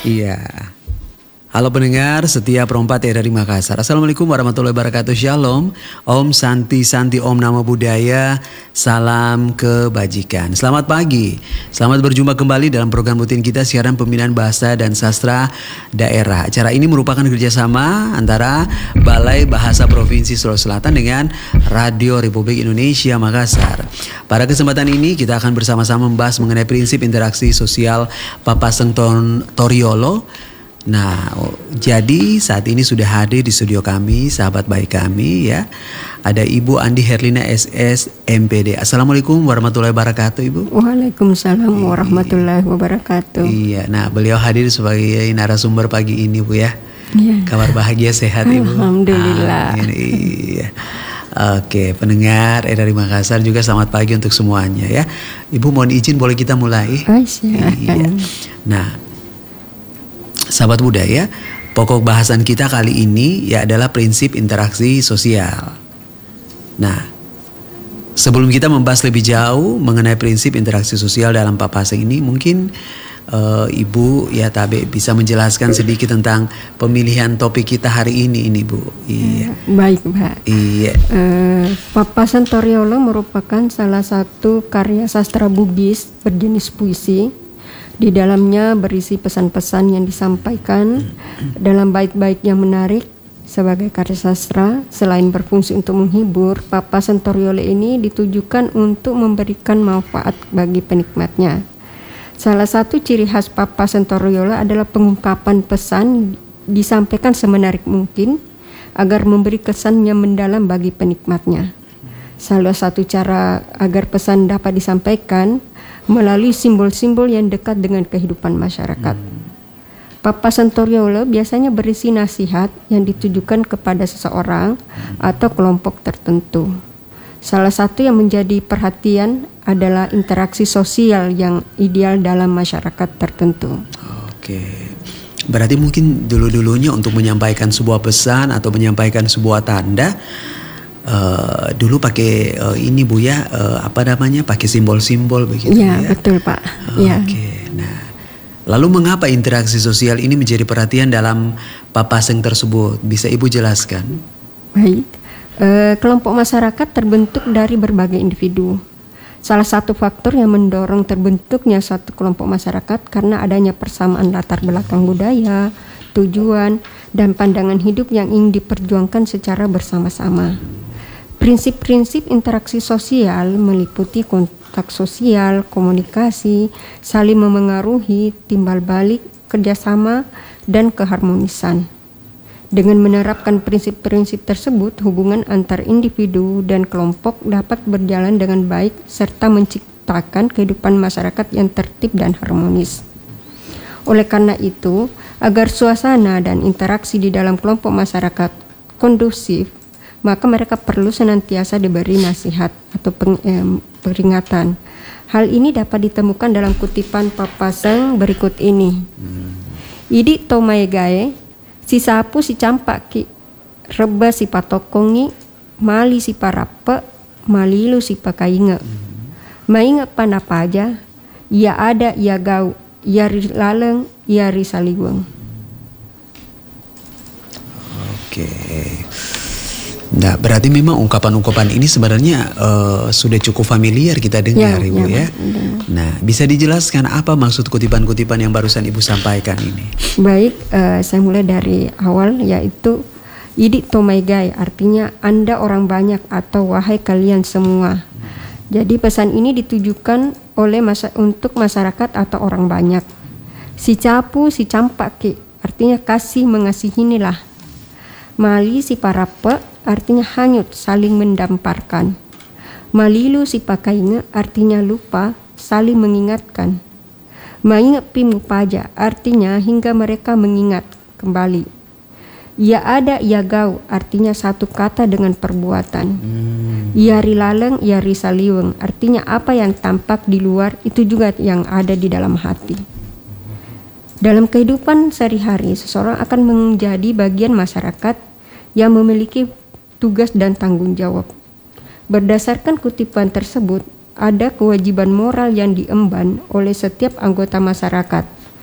Iya. Halo pendengar setia Perompat ya dari Makassar. Assalamualaikum warahmatullahi wabarakatuh. Shalom. Om Santi Santi Om Namo Buddhaya. Salam kebajikan. Selamat pagi. Selamat berjumpa kembali dalam program rutin kita siaran pembinaan bahasa dan sastra daerah. Acara ini merupakan kerjasama antara Balai Bahasa Provinsi Sulawesi Selatan dengan Radio Republik Indonesia Makassar. Pada kesempatan ini kita akan bersama-sama membahas mengenai prinsip interaksi sosial Papaseng Toriolo. Nah, jadi saat ini sudah hadir di studio kami, sahabat baik kami ya. Ada Ibu Andi Herlina SS MPD. Assalamualaikum warahmatullahi wabarakatuh, Ibu. Waalaikumsalam warahmatullahi wabarakatuh. Iya, nah beliau hadir sebagai narasumber pagi ini, Bu ya. Iya. Kabar bahagia sehat, Ibu. Alhamdulillah. Iya. Oke, pendengar dari Makassar juga selamat pagi untuk semuanya ya. Ibu mohon izin boleh kita mulai? Silakan. Iya. Nah, sahabat budaya, pokok bahasan kita kali ini ya adalah prinsip interaksi sosial. Nah, sebelum kita membahas lebih jauh mengenai prinsip interaksi sosial dalam Papaseng ini, mungkin Ibu ya Tabe bisa menjelaskan sedikit tentang pemilihan topik kita hari ini Bu. Iya. Baik, Pak. Iya. Papaseng Toriolo merupakan salah satu karya sastra Bugis berjenis puisi. Di dalamnya berisi pesan-pesan yang disampaikan dalam bait-bait yang menarik. Sebagai karya sastra, selain berfungsi untuk menghibur, Papaseng Toriolo ini ditujukan untuk memberikan manfaat bagi penikmatnya. Salah satu ciri khas Papaseng Toriolo adalah pengungkapan pesan disampaikan semenarik mungkin agar memberi kesan yang mendalam bagi penikmatnya. Salah satu cara agar pesan dapat disampaikan melalui simbol-simbol yang dekat dengan kehidupan masyarakat. Papaseng Toriolo biasanya berisi nasihat yang ditujukan kepada seseorang atau kelompok tertentu. Salah satu yang menjadi perhatian adalah interaksi sosial yang ideal dalam masyarakat tertentu. Oke. Berarti mungkin dulu-dulunya untuk menyampaikan sebuah pesan atau menyampaikan sebuah tanda dulu pakai ini Bu ya, pakai simbol-simbol begitu ya. Betul Pak. Oke. Nah, lalu mengapa interaksi sosial ini menjadi perhatian dalam Papaseng tersebut? Bisa Ibu jelaskan? Baik. Kelompok masyarakat terbentuk dari berbagai individu. Salah satu faktor yang mendorong terbentuknya satu kelompok masyarakat karena adanya persamaan latar belakang budaya, tujuan, dan pandangan hidup yang ingin diperjuangkan secara bersama-sama. Prinsip-prinsip interaksi sosial meliputi kontak sosial, komunikasi, saling memengaruhi, timbal balik, kerjasama, dan keharmonisan. Dengan menerapkan prinsip-prinsip tersebut, hubungan antar individu dan kelompok dapat berjalan dengan baik serta menciptakan kehidupan masyarakat yang tertib dan harmonis. Oleh karena itu, agar suasana dan interaksi di dalam kelompok masyarakat kondusif, maka mereka perlu senantiasa diberi nasihat atau peringatan. Hal ini dapat ditemukan dalam kutipan Papaseng berikut ini. Idi tomaegae, si sapu si campak ki, reba si patokongi, mali si parape, malilu si pakainge. Mainge panapaja, ia ada ia gau, ia laleng, ia risaliweng. Oke. Nah, berarti memang ungkapan-ungkapan ini sebenarnya sudah cukup familiar kita dengar Ibu ya. Nah, bisa dijelaskan apa maksud kutipan-kutipan yang barusan Ibu sampaikan ini? Baik, saya mulai dari awal, yaitu Idi Tomaigai, artinya Anda orang banyak atau wahai kalian semua. Jadi pesan ini ditujukan oleh untuk masyarakat atau orang banyak. Si capu si campaki, artinya kasih mengasihinilah. Mali si parape, artinya hanyut, saling mendamparkan. Malilu si pakainge, artinya lupa, saling mengingatkan. Mainge pimupaja, artinya hingga mereka mengingat kembali. Ia ada, ia gau, artinya satu kata dengan perbuatan. Ia rilaleng, ia risaliweng, artinya apa yang tampak di luar itu juga yang ada di dalam hati. Dalam kehidupan sehari-hari, seseorang akan menjadi bagian masyarakat yang memiliki tugas dan tanggung jawab. Berdasarkan kutipan tersebut, ada kewajiban moral yang diemban oleh setiap anggota masyarakat.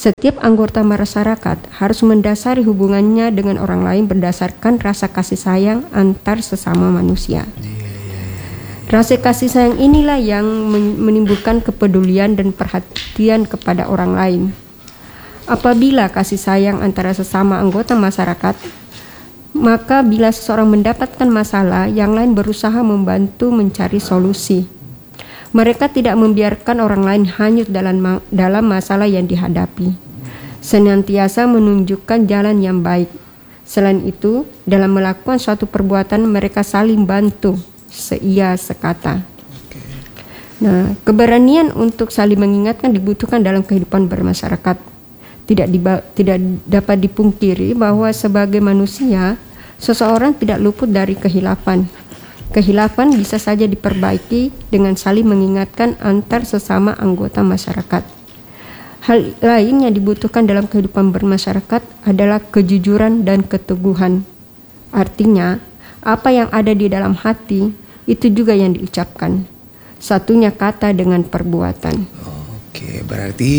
Setiap anggota masyarakat harus mendasari hubungannya dengan orang lain berdasarkan rasa kasih sayang antar sesama manusia. Rasa kasih sayang inilah yang menimbulkan kepedulian dan perhatian kepada orang lain. Apabila kasih sayang antara sesama anggota masyarakat, maka bila seseorang mendapatkan masalah, yang lain berusaha membantu mencari solusi. Mereka tidak membiarkan orang lain hanyut dalam masalah yang dihadapi. Senantiasa menunjukkan jalan yang baik. Selain itu, dalam melakukan suatu perbuatan mereka saling bantu, seia sekata. Nah, keberanian untuk saling mengingatkan dibutuhkan dalam kehidupan bermasyarakat. Tidak dapat dipungkiri bahwa sebagai manusia, seseorang tidak luput dari kehilafan. Kehilafan bisa saja diperbaiki dengan saling mengingatkan antar sesama anggota masyarakat. Hal lain yang dibutuhkan dalam kehidupan bermasyarakat adalah kejujuran dan keteguhan. Artinya, apa yang ada di dalam hati, itu juga yang diucapkan. Satunya kata dengan perbuatan. Oke, berarti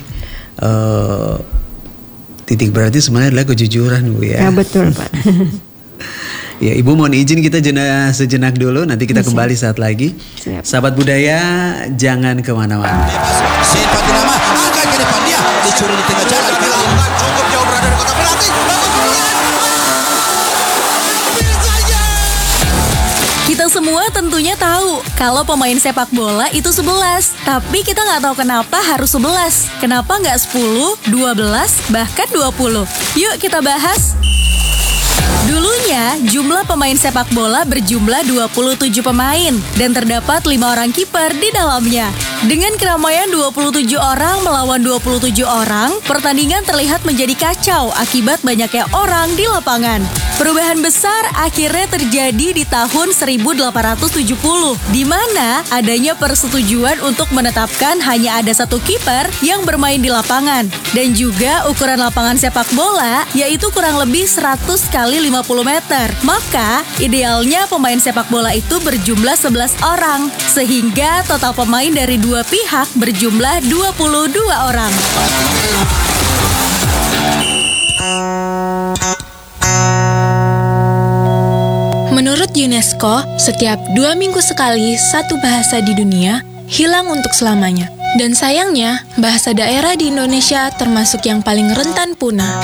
titik berarti sebenarnya adalah kejujuran, Bu ya. Ya, betul, Pak. Ya, Ibu mohon izin kita sejenak dulu, nanti kita kembali saat lagi. Siap. Sahabat budaya, jangan kemana-mana. Sen Fatinama agak ke depan dia, dicuri di tengah jalan. Cukup jauh berada di kotak penalti. Kita semua tentunya tahu kalau pemain sepak bola itu 11. Tapi kita nggak tahu kenapa harus 11. Kenapa nggak 10, 12, bahkan 20? Yuk kita bahas. Dulunya, jumlah pemain sepak bola berjumlah 27 pemain dan terdapat 5 orang kiper di dalamnya. Dengan keramaian 27 orang melawan 27 orang, pertandingan terlihat menjadi kacau akibat banyaknya orang di lapangan. Perubahan besar akhirnya terjadi di tahun 1870, di mana adanya persetujuan untuk menetapkan hanya ada satu kiper yang bermain di lapangan. Dan juga ukuran lapangan sepak bola, yaitu kurang lebih 100 kali 50 meter. Maka, idealnya pemain sepak bola itu berjumlah 11 orang, sehingga total pemain dari dua pihak berjumlah 22 orang. Menurut UNESCO, setiap 2 minggu sekali satu bahasa di dunia hilang untuk selamanya. Dan sayangnya, bahasa daerah di Indonesia termasuk yang paling rentan punah.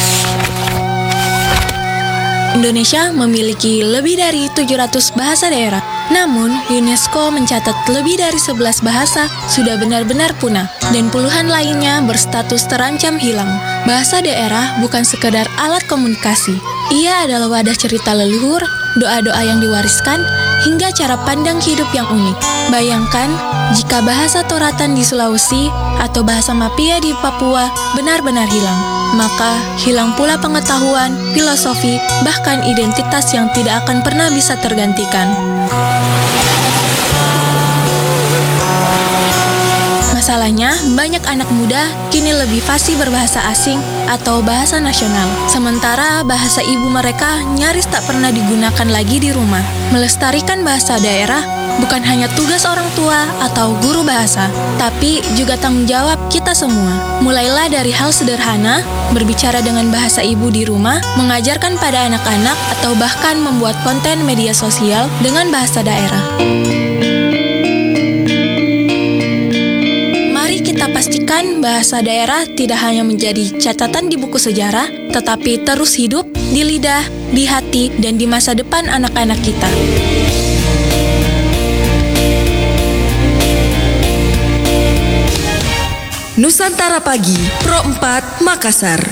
Indonesia memiliki lebih dari 700 bahasa daerah. Namun, UNESCO mencatat lebih dari 11 bahasa sudah benar-benar punah dan puluhan lainnya berstatus terancam hilang. Bahasa daerah bukan sekedar alat komunikasi. Ia adalah wadah cerita leluhur, doa-doa yang diwariskan, hingga cara pandang hidup yang unik. Bayangkan, jika bahasa Toratan di Sulawesi atau bahasa Mapia di Papua benar-benar hilang, maka hilang pula pengetahuan, filosofi, bahkan identitas yang tidak akan pernah bisa tergantikan. Masalahnya, banyak anak muda kini lebih fasih berbahasa asing atau bahasa nasional, sementara bahasa ibu mereka nyaris tak pernah digunakan lagi di rumah. Melestarikan bahasa daerah bukan hanya tugas orang tua atau guru bahasa, tapi juga tanggung jawab kita semua. Mulailah dari hal sederhana, berbicara dengan bahasa ibu di rumah, mengajarkan pada anak-anak, atau bahkan membuat konten media sosial dengan bahasa daerah. Pastikan bahasa daerah tidak hanya menjadi catatan di buku sejarah, tetapi terus hidup di lidah, di hati, dan di masa depan anak-anak kita. Nusantara Pagi, Pro 4, Makassar.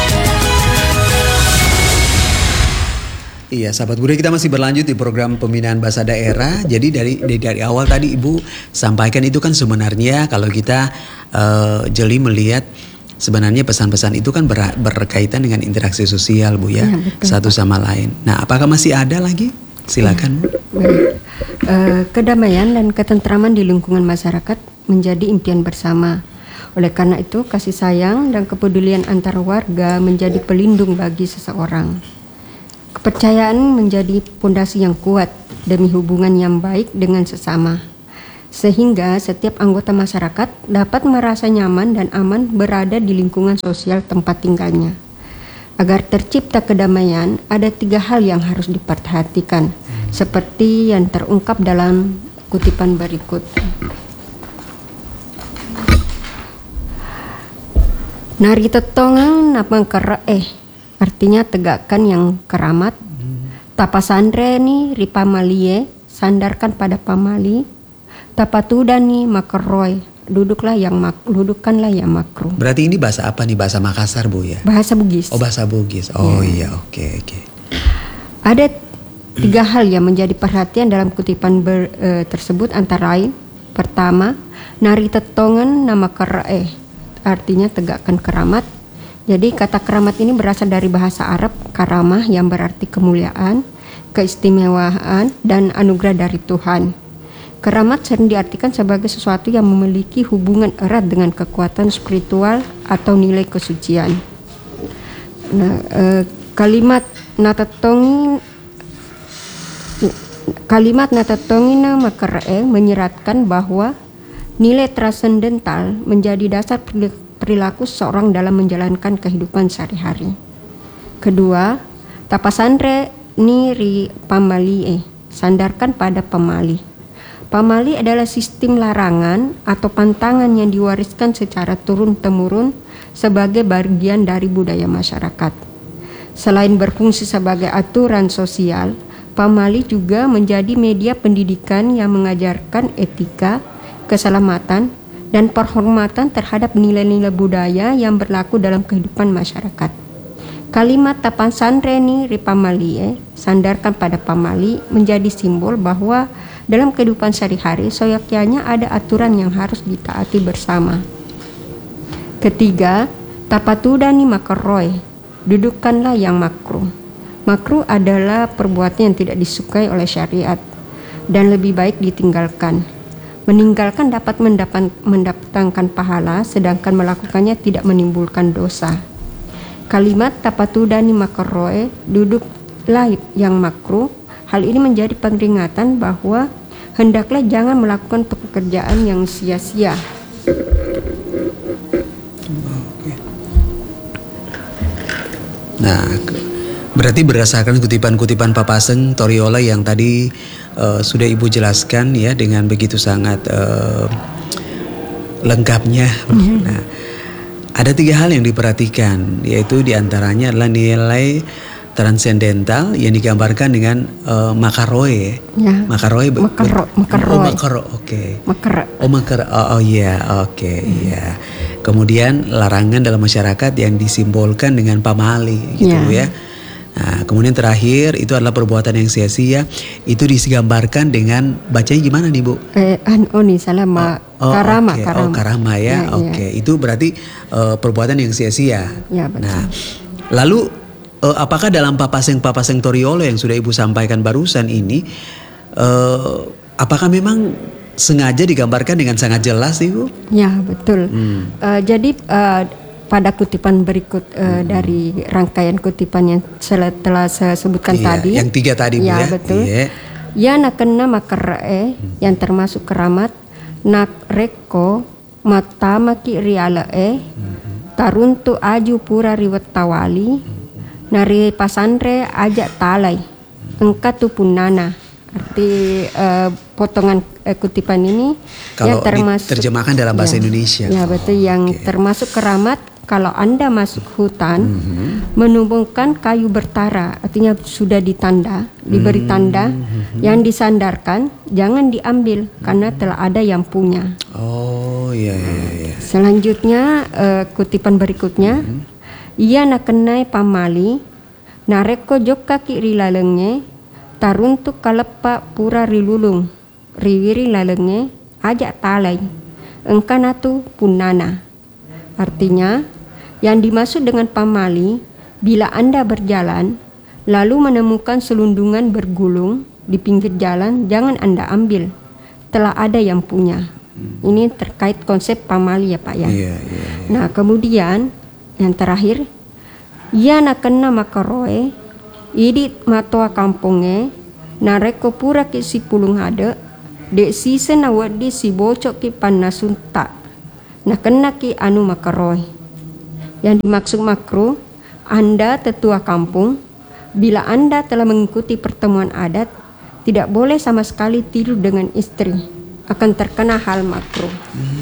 Iya, sahabat budaya, kita masih berlanjut di program pembinaan bahasa daerah. Jadi dari awal tadi Ibu sampaikan itu kan sebenarnya kalau kita jeli melihat sebenarnya pesan-pesan itu kan berkaitan dengan interaksi sosial, Bu ya, satu sama lain. Nah, apakah masih ada lagi? Silakan, Bu. Kedamaian dan ketentraman di lingkungan masyarakat menjadi impian bersama. Oleh karena itu, kasih sayang dan kepedulian antar warga menjadi pelindung bagi seseorang. Kepercayaan menjadi pondasi yang kuat demi hubungan yang baik dengan sesama. sehingga setiap anggota masyarakat dapat merasa nyaman dan aman berada di lingkungan sosial tempat tinggalnya. Agar tercipta kedamaian, ada 3 hal yang harus diperhatikan, seperti yang terungkap dalam kutipan berikut. Nari tetongan napang artinya tegakkan yang keramat. Tapasandre ripamalie, sandarkan pada pamali. Tapatudani makeroy, dudukkanlah yang makruh. Berarti ini bahasa apa nih? Bahasa Makassar, Bu ya? Bahasa Bugis. Oh, bahasa Bugis. Oh iya, oke. Ada 3 hal yang menjadi perhatian dalam kutipan tersebut, antara lain: pertama, nari tetongan nama artinya tegakkan keramat. Jadi kata keramat ini berasal dari bahasa Arab karamah yang berarti kemuliaan, keistimewaan, dan anugerah dari Tuhan. Keramat sering diartikan sebagai sesuatu yang memiliki hubungan erat dengan kekuatan spiritual atau nilai kesucian. Nah, kalimat natatongina makere menyiratkan bahwa nilai transendental menjadi dasar perilaku seseorang dalam menjalankan kehidupan sehari-hari. Kedua, tapasandre niri pamalie, sandarkan pada pamali. Pamali adalah sistem larangan atau pantangan yang diwariskan secara turun-temurun sebagai bagian dari budaya masyarakat. Selain berfungsi sebagai aturan sosial, pamali juga menjadi media pendidikan yang mengajarkan etika, keselamatan, dan penghormatan terhadap nilai-nilai budaya yang berlaku dalam kehidupan masyarakat. Kalimat tapasandreni ripamalie, sandarkan pada pamali, menjadi simbol bahwa dalam kehidupan sehari-hari soyokyanya ada aturan yang harus ditaati bersama. Ketiga, tapatudani makeroy, dudukkanlah yang makruh. Makruh adalah perbuatan yang tidak disukai oleh syariat dan lebih baik ditinggalkan. Meninggalkan dapat mendatangkan pahala, sedangkan melakukannya tidak menimbulkan dosa. Kalimat tapatudani makeroy, duduklah yang makruh, hal ini menjadi peringatan bahwa hendaklah jangan melakukan pekerjaan yang sia-sia. Nah, berarti berdasarkan kutipan-kutipan Papaseng Toriola yang tadi sudah Ibu jelaskan ya dengan begitu sangat lengkapnya. Nah, ada 3 hal yang diperhatikan, yaitu diantaranya adalah nilai transendental yang digambarkan dengan makaroe. Ya. Makaroe. Oke. Iya. Kemudian larangan dalam masyarakat yang disimbolkan dengan pamali gitu ya. Nah, kemudian terakhir itu adalah perbuatan yang sia-sia, itu digambarkan dengan bacanya gimana nih, Bu? Karama. Karama ya. Oke. Itu berarti perbuatan yang sia-sia. Ya, betul. Nah, lalu apakah dalam Papaseng Toriolo yang sudah Ibu sampaikan barusan ini, apakah memang sengaja digambarkan dengan sangat jelas, Ibu? Ya, betul. Jadi pada kutipan berikut dari rangkaian kutipan yang telah saya sebutkan tadi. Yang 3 tadi, Bu, ya. Betul. Ya nakena makere yang termasuk keramat, nak reko matamaki rialae, taruntu aju pura riwet tawali, nari pasandre ajak talai, engkatu punana. Arti potongan kutipan ini kalau yang termasuk diterjemahkan dalam bahasa Indonesia. Ya, betul, yang termasuk keramat. Kalau Anda masuk hutan, menumbangkan kayu bertara, artinya sudah ditanda, diberi tanda, yang disandarkan jangan diambil karena telah ada yang punya. Oh iya. Selanjutnya kutipan berikutnya, ia nakenai pamali, nareko jok kaki rilalengnya, taruntuk kalepa pura rilulung, riwiri lalengnya, ajak talai, engkanatu punana. Artinya, yang dimaksud dengan pamali, bila Anda berjalan, lalu menemukan selundungan bergulung di pinggir jalan, jangan Anda ambil, telah ada yang punya. Ini terkait konsep pamali ya Pak ya. Nah kemudian yang terakhir, ia nakena makaroe, idit matoa kampungnya, nareko pura kisi pulung hade, dek sisa na wadi si bocok ki panasunta na kena ki anu makaroy. Yang dimaksud makruh, Anda tetua kampung, bila Anda telah mengikuti pertemuan adat, tidak boleh sama sekali tidur dengan istri, akan terkena hal makruh.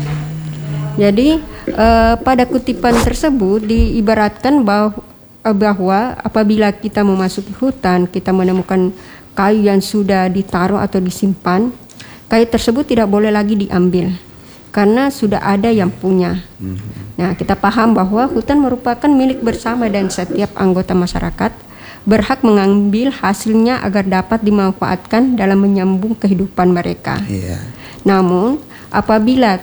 Jadi pada kutipan tersebut diibaratkan bahwa apabila kita memasuki hutan, kita menemukan kayu yang sudah ditaruh atau disimpan, kayu tersebut tidak boleh lagi diambil karena sudah ada yang punya. Nah, kita paham bahwa hutan merupakan milik bersama dan setiap anggota masyarakat berhak mengambil hasilnya agar dapat dimanfaatkan dalam menyambung kehidupan mereka. Namun, apabila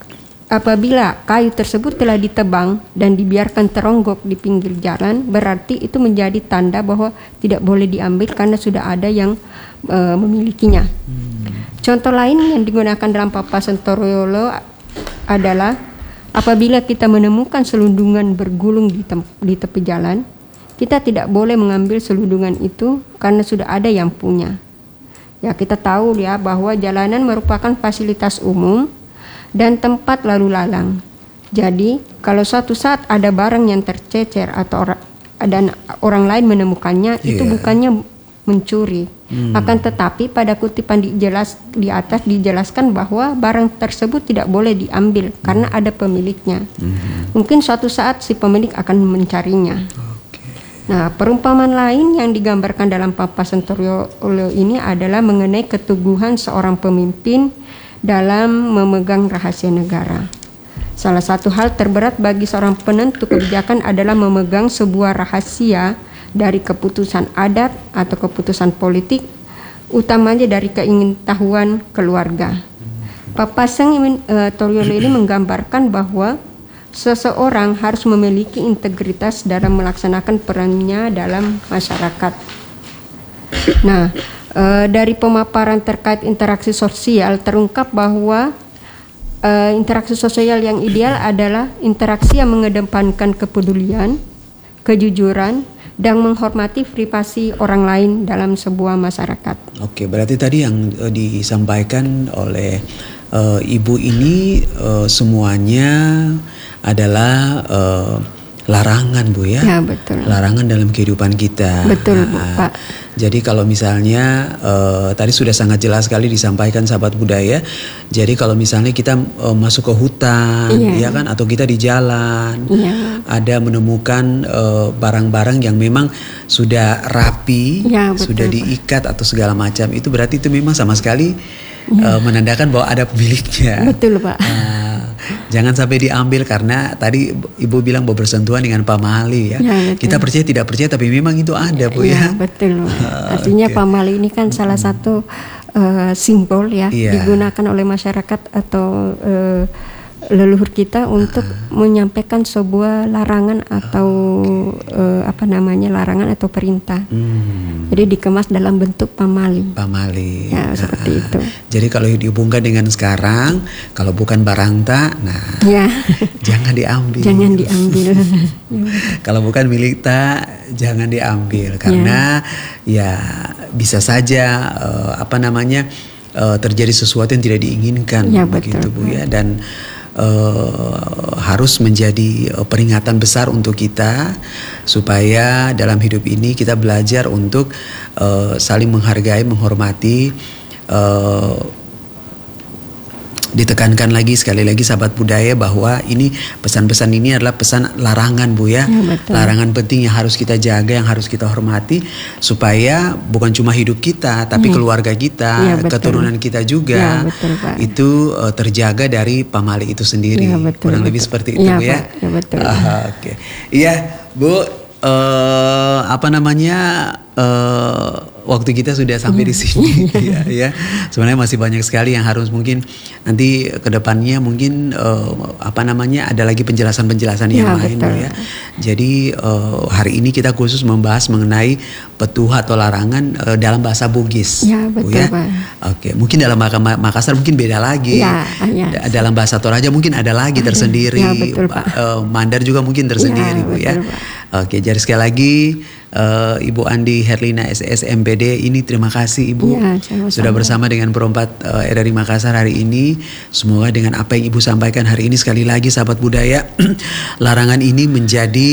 kayu tersebut telah ditebang dan dibiarkan teronggok di pinggir jalan, berarti itu menjadi tanda bahwa tidak boleh diambil karena sudah ada yang memilikinya. Contoh lain yang digunakan dalam papasan Toriolo adalah apabila kita menemukan selundungan bergulung di tepi jalan, kita tidak boleh mengambil selundungan itu karena sudah ada yang punya. Ya, kita tahu ya bahwa jalanan merupakan fasilitas umum dan tempat lalu lalang. Jadi, kalau suatu saat ada barang yang tercecer atau dan orang lain menemukannya, itu bukannya mencuri. Akan tetapi pada kutipan di atas dijelaskan bahwa barang tersebut tidak boleh diambil karena ada pemiliknya. Mungkin suatu saat si pemilik akan mencarinya. Nah, perumpamaan lain yang digambarkan dalam papasan Toriolo ini adalah mengenai keteguhan seorang pemimpin dalam memegang rahasia negara. Salah satu hal terberat bagi seorang penentu kebijakan adalah memegang sebuah rahasia dari keputusan adat atau keputusan politik, utamanya dari keingintahuan keluarga. Papasan Toriolo ini menggambarkan bahwa seseorang harus memiliki integritas dalam melaksanakan perannya dalam masyarakat. Nah, dari pemaparan terkait interaksi sosial terungkap bahwa interaksi sosial yang ideal adalah interaksi yang mengedepankan kepedulian, kejujuran, dan menghormati privasi orang lain dalam sebuah masyarakat. Oke, berarti tadi yang disampaikan oleh Ibu ini semuanya adalah larangan, Bu ya. Ya, betul. Larangan dalam kehidupan kita. Betul, Bu, Pak. Jadi kalau misalnya tadi sudah sangat jelas sekali disampaikan sahabat budaya. Jadi kalau misalnya kita masuk ke hutan, ya kan, atau kita di jalan, ada menemukan barang-barang yang memang sudah rapi, sudah diikat atau segala macam, itu berarti itu memang sama sekali menandakan bahwa ada pemiliknya. Betul, Pak. Jangan sampai diambil karena tadi Ibu bilang bahwa bersentuhan dengan pamali ya. Kita percaya tidak percaya tapi memang itu ada, Bu ya. Betul. Artinya pamali ini kan salah satu simbol ya, digunakan oleh masyarakat atau leluhur kita untuk menyampaikan sebuah larangan atau larangan atau perintah. Jadi dikemas dalam bentuk pamali. Ya, seperti itu. Jadi kalau dihubungkan dengan sekarang, kalau bukan barangta, nah jangan diambil. Jangan diambil. Kalau bukan milik ta, jangan diambil karena ya bisa saja terjadi sesuatu yang tidak diinginkan, begitu, Bu ya. Dan harus menjadi peringatan besar untuk kita supaya dalam hidup ini kita belajar untuk saling menghargai, menghormati. Ditekankan lagi sekali lagi sahabat budaya bahwa ini pesan-pesan ini adalah pesan larangan, Bu ya. Larangan penting yang harus kita jaga, yang harus kita hormati supaya bukan cuma hidup kita tapi keluarga kita, keturunan kita juga itu terjaga dari pamali itu sendiri. Kurang lebih seperti itu, Bu ya. Oke. Iya, Bu, waktu kita sudah sampai di sini ya. Sebenarnya masih banyak sekali yang harus mungkin nanti kedepannya mungkin ada lagi penjelasan-penjelasan yang lain, Bu ya. Jadi hari ini kita khusus membahas mengenai petuah atau larangan dalam bahasa Bugis, Bu ya. Oke, mungkin dalam Makassar mungkin beda lagi. Dalam bahasa Toraja mungkin ada lagi tersendiri. Mandar juga mungkin tersendiri, Bu ya. Oke, jadi sekali lagi Ibu Andi Herlina SS MPD ini terima kasih Ibu Ya, sama-sama. sudah bersama dengan Perempat RRI Makassar hari ini. Semoga dengan apa yang Ibu sampaikan hari ini sekali lagi sahabat budaya larangan ini menjadi